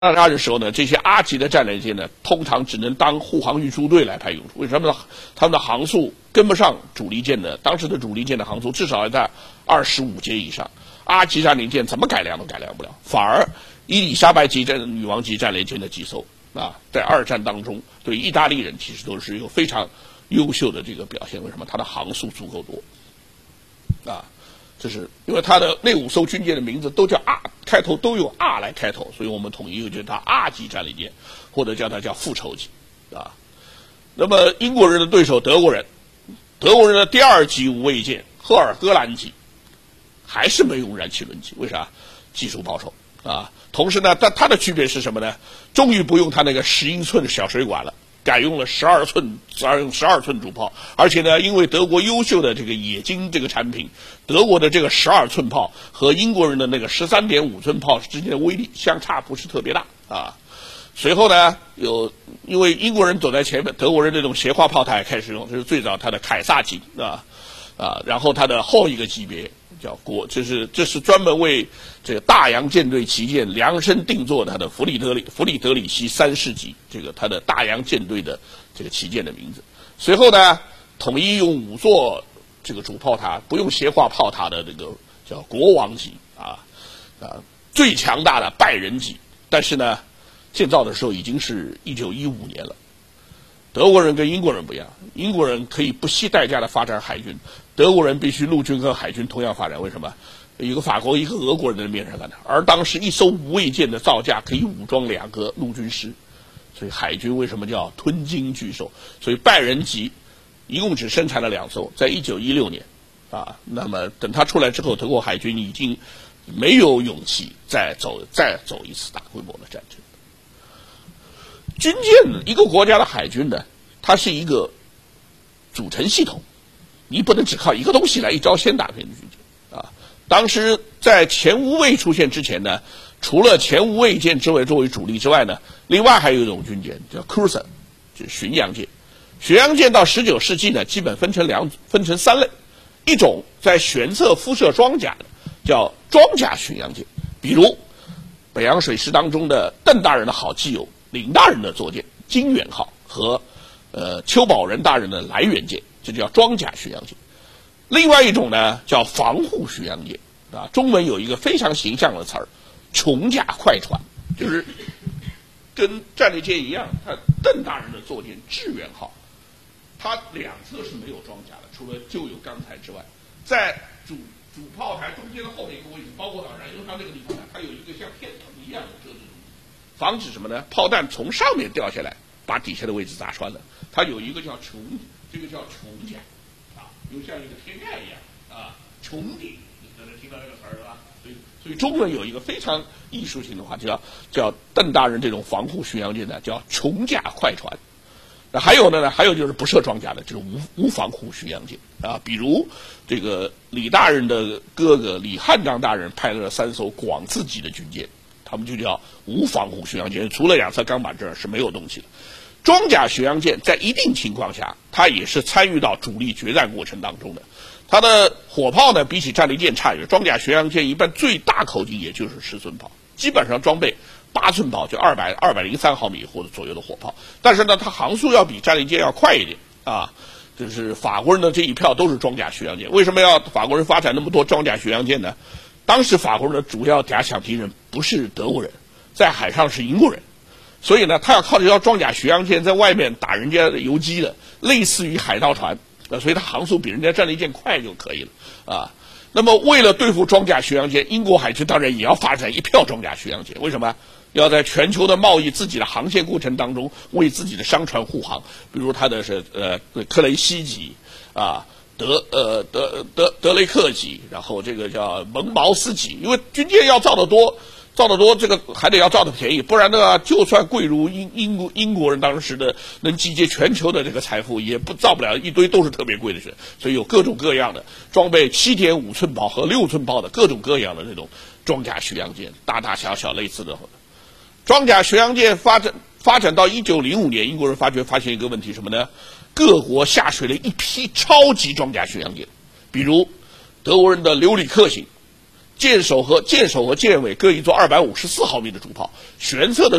二的时候呢，这些阿级的战列舰呢，通常只能当护航运输队来派用处。为什么呢？他们的航速跟不上主力舰的，当时的主力舰的航速至少要在25节以上。阿级战列舰怎么改良都改良不了，反而伊丽莎白级女王级战列舰的几艘在二战当中对意大利人其实都是有非常优秀的这个表现。为什么？它的航速足够多这是因为它的那5艘军舰的名字都叫 R， 开头都用 R 来开头，所以我们统一就叫它 R 级战列舰，或者叫它叫复仇级那么英国人的对手德国人的第2级无畏舰赫尔戈兰级还是没用燃气轮机，为啥？技术保守同时呢，它的区别是什么呢？终于不用它那个10英寸的小水管了，改用了12寸主炮，而且呢，因为德国优秀的这个冶金这个产品，德国的这个12寸炮和英国人的那个13.5寸炮之间的威力相差不是特别大随后呢，因为英国人走在前面，德国人这种斜化炮台开始用，这是最早它的凯撒级然后它的后一个级别叫这是专门为这个大洋舰队旗舰量身定做的它的弗里德里希3世级，这个它的大洋舰队的这个旗舰的名字。随后呢，统一用5座这个主炮塔，不用斜化炮塔的这个叫国王级最强大的拜仁级。但是呢，建造的时候已经是1915年了。德国人跟英国人不一样，英国人可以不惜代价的发展海军，德国人必须陆军和海军同样发展。为什么？一个法国一个俄国人在面上干的，而当时一艘无畏舰的造价可以武装2个陆军师，所以海军为什么叫吞金巨兽？所以拜仁级一共只生产了2艘，在1916年那么等它出来之后，德国海军已经没有勇气再走一次大规模的战争。军舰一个国家的海军呢，它是一个组成系统，你不能只靠一个东西来一招先打遍军舰当时在前无畏出现之前呢，除了前无畏舰作为主力之外呢，另外还有一种军舰叫 cruiser， 就是巡洋舰。巡洋舰到19世纪呢，基本分成3类，一种在舷侧敷设装甲的叫装甲巡洋舰，比如北洋水师当中的邓大人的好基友林大人的坐舰金远号和邱宝仁大人的来源舰，这叫装甲巡洋舰。另外一种呢叫防护巡洋舰中文有一个非常形象的词儿，琼甲快船，就是跟战列舰一样，它邓大人的坐舰致远号，它两侧是没有装甲的，除了就有钢材之外，在主炮台中间的后面一个位置，包括到燃油舱这个地方呢，它有一个像片藤一样的遮住，防止什么呢？炮弹从上面掉下来，把底下的位置砸穿了。它有一个叫这个叫琼甲又像一个天盖一样穹顶，你可能听到这个词儿了吧？所以中文有一个非常艺术性的话，叫邓大人这种防护巡洋舰呢，叫琼甲快船。那还有就是不设装甲的这种无防护巡洋舰比如这个李大人的哥哥李汉章大人派了3艘广字级的军舰，他们就叫无防护巡洋舰，除了2侧钢板这儿是没有东西的。装甲巡洋舰在一定情况下，它也是参与到主力决战过程当中的。它的火炮呢，比起战列舰差一点。装甲巡洋舰一般最大口径也就是10寸炮，基本上装备8寸炮，就203毫米或者左右的火炮。但是呢，它航速要比战列舰要快一点就是法国人的这一票都是装甲巡洋舰。为什么要法国人发展那么多装甲巡洋舰呢？当时法国人的主要假想敌人不是德国人，在海上是英国人。所以呢，他要靠这条装甲巡洋舰在外面打人家的游击的，类似于海盗船所以它航速比人家战列舰快就可以了那么为了对付装甲巡洋舰，英国海军当然也要发展一票装甲巡洋舰。为什么？要在全球的贸易自己的航线过程当中为自己的商船护航，比如它的是克雷西级德雷克级，然后这个叫蒙茅斯级，因为军舰要造得多，这个还得要造得便宜，不然呢，就算贵如英国人当时的能集结全球的这个财富，也造不了一堆都是特别贵的船。所以有各种各样的装备7.5寸炮和6寸炮的各种各样的这种装甲巡洋舰，大大小小类似的装甲巡洋舰发展到1905年，英国人发现一个问题什么呢？各国下水了一批超级装甲巡洋舰，比如德国人的刘里克型。 舰首和舰尾各一座254毫米的主炮，舷侧的